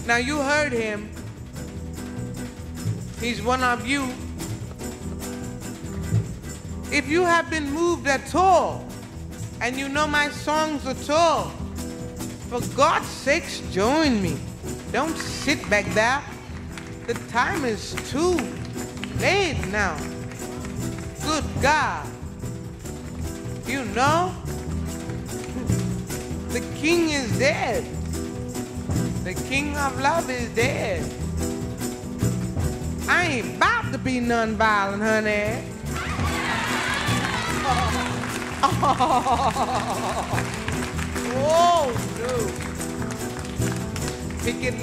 Now you heard him. He's one of you. If you have been moved at all, and you know my songs at all, for God's sakes, join me. Don't sit back there. The time is too late now. Good God. You know, the king is dead. The king of love is dead. I ain't about to be nonviolent, honey. Oh, no. Pick it